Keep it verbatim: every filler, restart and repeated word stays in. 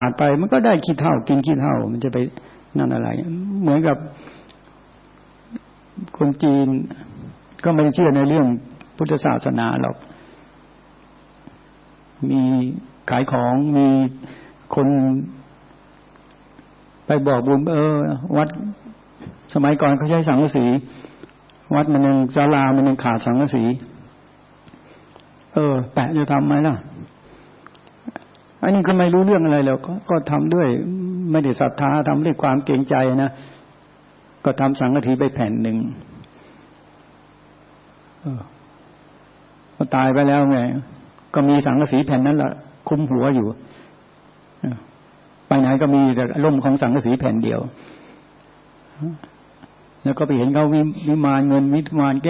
อาดไปมันก็ได้ขี้เถ้ากินขี้เถ้ามันจะไปนั่นอะไรเหมือนกับคนจีนก็ไม่เชื่อในเรื่องพุทธศาสนาหรอกมีขายของมีคนไปบอกบุญเออวัดสมัยก่อนเขาใช้สังกะสีวัดมันยังศาลามันยังขาดสังกะสีเออแปะจะทำไหมล่ะอันนี้ก็ไม่รู้เรื่องอะไรแล้วก็ก็ทำด้วยไม่ได้ศรัทธาทำด้วยความเกรงใจนะก็ทำสังกะสีไปแผ่นหนึ่งเออพอตายไปแล้วไงก็มีสังกะสีแผ่นนั้นแหละคุมหัวอยู่ไปไหนก็มีแต่ร่มของสังกะสีแผ่นเดียวแล้วก็ไปเห็นเขาวิมานเงินวิมานแก้